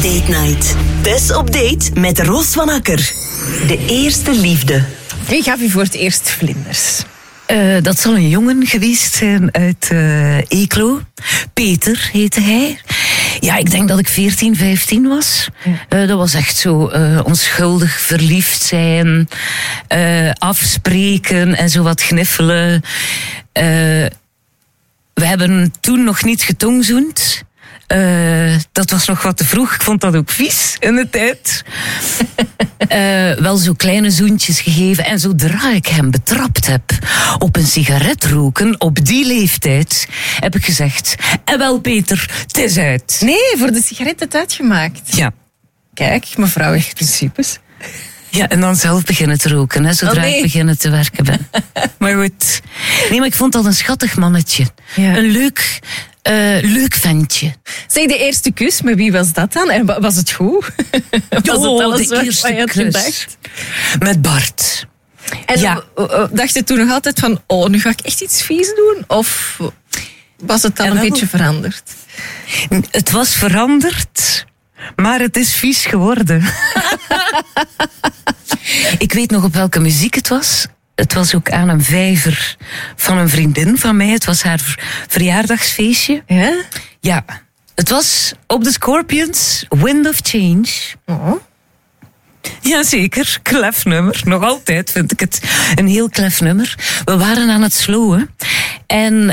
Date Night. Dus op date met Roos van Akker. De eerste liefde. Wie gaf u voor het eerst vlinders? Dat zal een jongen geweest zijn uit Eeklo. Peter heette hij. Ja, ik denk dat ik 14, 15 was. Dat was echt zo onschuldig verliefd zijn. Afspreken en zo wat gniffelen. We hebben toen nog niet getongzoend. Dat was nog wat te vroeg. Ik vond dat ook vies in de tijd. Wel zo kleine zoentjes gegeven. En zodra ik hem betrapt heb op een sigaret roken, op die leeftijd, heb ik gezegd: en wel Peter, het is uit. Nee, voor de sigaret het uitgemaakt. Ja. Kijk, mevrouw heeft principes. Ja, en dan zelf beginnen te roken, hè, zodra ik beginnen te werken ben. Maar goed. Nee, maar ik vond dat een schattig mannetje. Ja. Een leuk ventje. Zeg, de eerste kus, met wie was dat dan? En was het goed? Was het alles de wat eerste je had kus. gedacht? Met Bart. En Ja. dacht je toen nog altijd van, nu ga ik echt iets vies doen? Of was het dan En een wel- beetje veranderd? Het was veranderd, maar het is vies geworden. Ik weet nog op welke muziek het was. Het was ook aan een vijver van een vriendin van mij. Het was haar verjaardagsfeestje. Ja? Ja, het was op de Scorpions, Wind of Change. Oh. Jazeker, klef nummer. Nog altijd vind ik het een heel klef nummer. We waren aan het slowen. En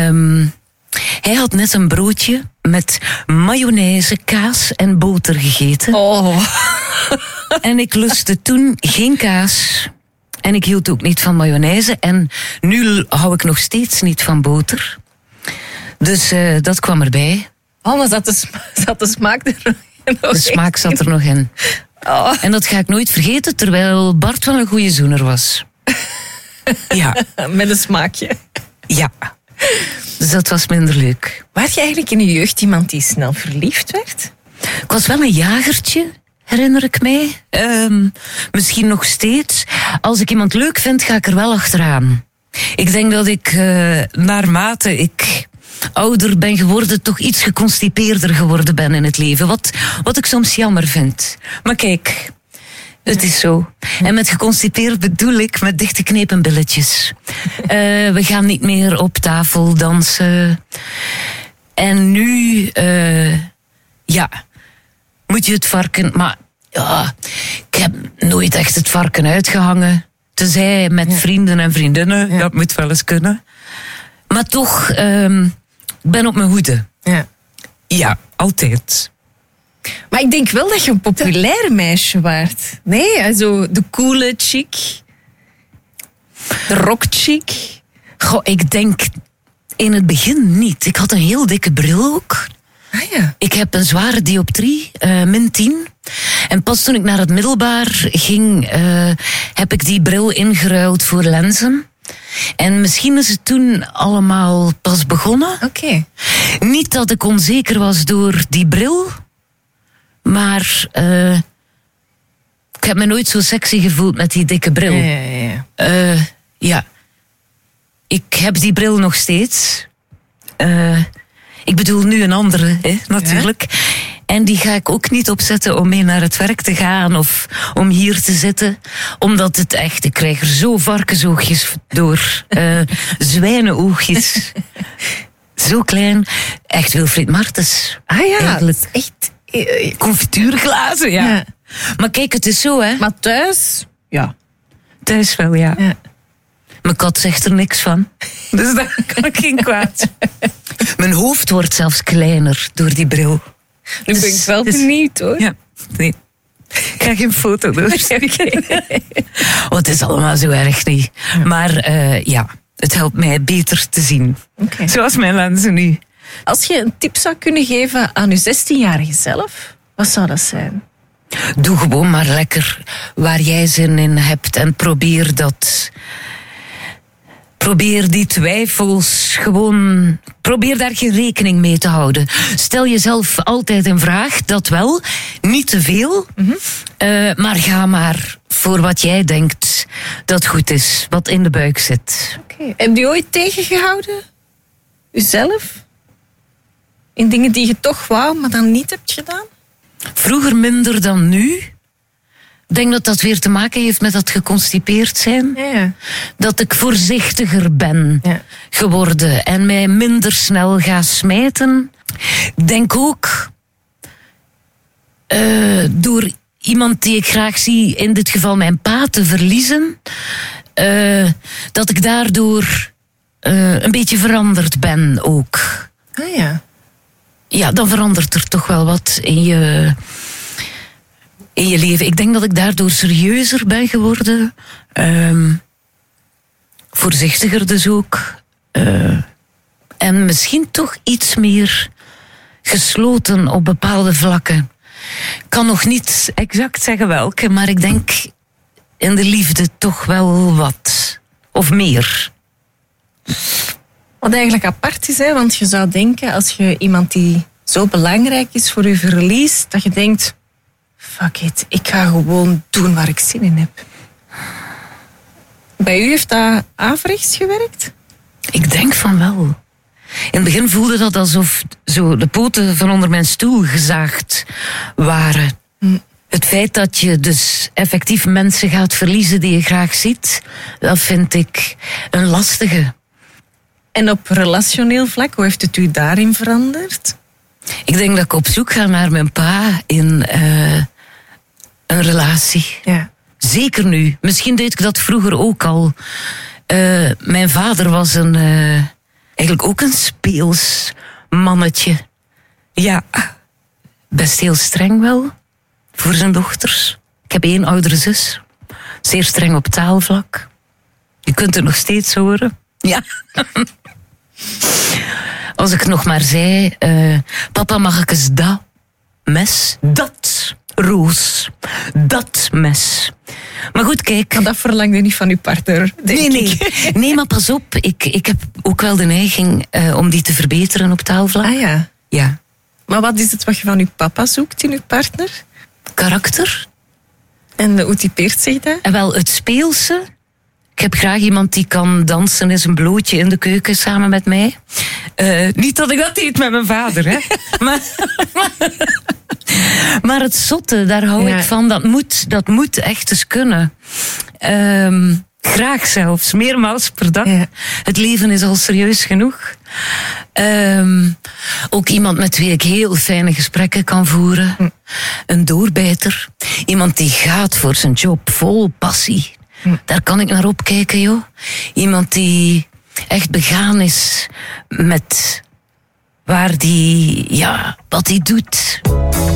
hij had net een broodje met mayonaise, kaas en boter gegeten. Oh. En ik lustte toen geen kaas. En ik hield ook niet van mayonaise. En nu hou ik nog steeds niet van boter. Dus dat kwam erbij. Oh, maar zat de smaak er nog De smaak zat er nog in. Oh. En dat ga ik nooit vergeten, terwijl Bart wel een goede zoener was. Ja, Met een smaakje. ja. Dus dat was minder leuk. Was je eigenlijk in je jeugd iemand die snel verliefd werd? Ik was wel een jagertje, herinner ik mij. Misschien nog steeds. Als ik iemand leuk vind, ga ik er wel achteraan. Ik denk dat ik, naarmate ik ouder ben geworden, toch iets geconstipeerder geworden ben in het leven. Wat ik soms jammer vind. Maar kijk, het is zo. En met geconstipeerd bedoel ik met dichtgeknepen billetjes. We gaan niet meer op tafel dansen. En nu, ja, moet je het varken... Maar ja, ik heb nooit echt het varken uitgehangen. Tenzij met vrienden en vriendinnen, Ja. dat moet wel eens kunnen. Maar toch, ik ben op mijn hoede. Ja. Ja, altijd. Maar ik denk wel dat je een populair meisje waart. Nee, zo de coole chick. De rock chick. Goh, ik denk in het begin niet. Ik had een heel dikke bril ook. Ah ja. Ik heb een zware dioptrie, -10. En pas toen ik naar het middelbaar ging, heb ik die bril ingeruild voor lenzen. En misschien is het toen allemaal pas begonnen. Oké. Niet dat ik onzeker was door die bril, maar ik heb me nooit zo sexy gevoeld met die dikke bril. Ja. Ja. Ik heb die bril nog steeds. Ik bedoel nu een andere, hè, natuurlijk. En die ga ik ook niet opzetten om mee naar het werk te gaan of om hier te zitten. Omdat het echt, ik krijg er zo varkensoogjes door. Zwijnenoogjes. Zo klein. Echt Wilfried Martens. Ah ja, Eigenlijk. dat is echt... Confituurglazen, ja. Ja. Maar kijk, het is zo, hè. Maar thuis? Ja. Thuis wel, ja. Ja. Mijn kat zegt er niks van. Dus daar kan ik geen kwaad. Mijn hoofd wordt zelfs kleiner door die bril. Nu ben ik wel benieuwd, hoor. Ja, nee. Ik ga geen foto doorsturen. Oh, het is allemaal zo erg niet. Maar ja, het helpt mij beter te zien. Oké. Zoals mijn lenzen nu. Als je een tip zou kunnen geven aan je 16-jarige zelf, wat zou dat zijn? Doe gewoon maar lekker waar jij zin in hebt en probeer dat. Probeer die twijfels gewoon... Probeer daar geen rekening mee te houden. Stel jezelf altijd een vraag, dat wel. Niet te veel. Maar ga maar voor wat jij denkt dat goed is. Wat in de buik zit. Oké. Heb je ooit tegengehouden? Uzelf? In dingen die je toch wou, maar dan niet hebt gedaan? Vroeger minder dan nu. Ik denk dat dat weer te maken heeft met dat geconstipeerd zijn. Ja. Dat ik voorzichtiger ben geworden en mij minder snel ga smijten. Ik denk ook door iemand die ik graag zie, in dit geval mijn pa, te verliezen, dat ik daardoor een beetje veranderd ben ook. Ah ja. Ja, dan verandert er toch wel wat in je leven. Ik denk dat ik daardoor serieuzer ben geworden. Voorzichtiger dus ook. En misschien toch iets meer gesloten op bepaalde vlakken. Ik kan nog niet exact zeggen welke, maar ik denk in de liefde toch wel wat. Of meer. Wat eigenlijk apart is, hè, want je zou denken, als je iemand die zo belangrijk is voor je verliest, dat je denkt, fuck it, ik ga gewoon doen waar ik zin in heb. Bij u heeft dat averechts gewerkt? Ik denk van wel. In het begin voelde dat alsof zo de poten van onder mijn stoel gezaagd waren. Het feit dat je dus effectief mensen gaat verliezen die je graag ziet, dat vind ik een lastige. En op relationeel vlak, hoe heeft het u daarin veranderd? Ik denk dat ik op zoek ga naar mijn pa in een relatie. Ja. Zeker nu. Misschien deed ik dat vroeger ook al. Mijn vader was eigenlijk ook een speels mannetje. Ja, best heel streng wel. Voor zijn dochters. Ik heb 1 oudere zus. Zeer streng op taalvlak. Je kunt het nog steeds horen. Ja. Als ik nog maar zei, papa, mag ik eens dat mes? Dat roos. Dat mes. Maar goed, kijk. Maar dat verlangde niet van uw partner, denk ik. Nee, maar pas op. Ik heb ook wel de neiging om die te verbeteren op taalvlak. Ah ja. Ja. Maar wat is het wat je van uw papa zoekt in uw partner? Karakter. En hoe typeert zich dat? En wel het speelse. Ik heb graag iemand die kan dansen in zijn blootje in de keuken samen met mij. Niet dat ik dat deed met mijn vader, hè. Maar het zotte, daar hou ik van. Dat moet echt eens kunnen. Graag zelfs, meermaals per dag. Ja. Het leven is al serieus genoeg. Ook iemand met wie ik heel fijne gesprekken kan voeren. Een doorbijter. Iemand die gaat voor zijn job, vol passie. Daar kan ik naar opkijken, joh. Iemand die echt begaan is met waar die, wat hij doet.